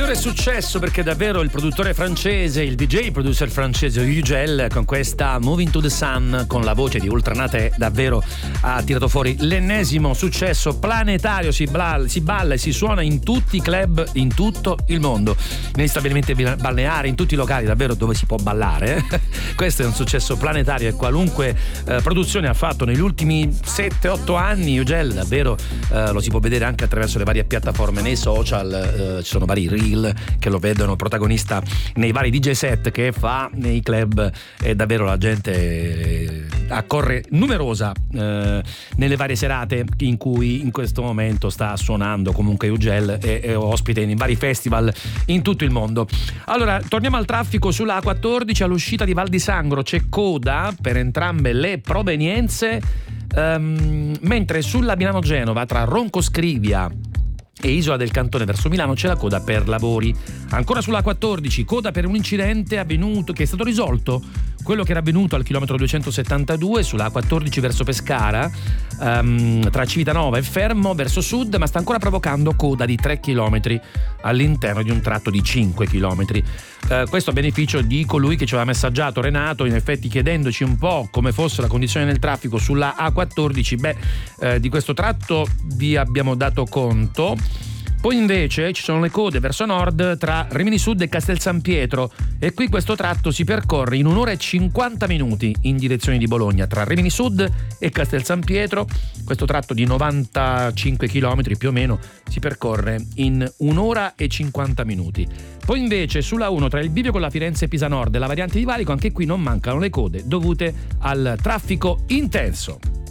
maggiore successo perché davvero il produttore francese, il DJ producer francese Ugel, con questa Moving to the Sun con la voce di Ultranate, davvero ha tirato fuori l'ennesimo successo planetario. Si balla e si suona in tutti i club in tutto il mondo, negli stabilimenti balneari, in tutti i locali davvero dove si può ballare. Questo è un successo planetario e qualunque produzione ha fatto negli ultimi 7-8 anni Ugel davvero lo si può vedere anche attraverso le varie piattaforme, nei social, ci sono vari reel che lo vedono protagonista nei vari DJ set che fa nei club e davvero la gente accorre numerosa nelle varie serate in cui in questo momento sta suonando comunque Ugel e ospite in vari festival in tutto il mondo. Allora torniamo al traffico sulla A14. All'uscita di Val di Sangro c'è coda per entrambe le provenienze, mentre sulla Milano-Genova tra Ronco Scrivia e Isola del Cantone verso Milano c'è la coda per lavori. Ancora sulla A14 coda per un incidente avvenuto, che è stato risolto, quello che era avvenuto al chilometro 272 sulla A14 verso Pescara, tra Civitanova e Fermo verso sud, ma sta ancora provocando coda di 3 km all'interno di un tratto di 5 km. Questo a beneficio di colui che ci aveva messaggiato, Renato, in effetti chiedendoci un po' come fosse la condizione del traffico sulla A14. Di questo tratto vi abbiamo dato conto. Poi invece ci sono le code verso nord tra Rimini Sud e Castel San Pietro, e qui questo tratto si percorre in 1 ora e 50 minuti in direzione di Bologna tra Rimini Sud e Castel San Pietro. Questo tratto di 95 km più o meno si percorre in 1 ora e 50 minuti. Poi invece sulla 1 tra il bivio con la Firenze Pisa Nord e la variante di Valico, anche qui non mancano le code dovute al traffico intenso.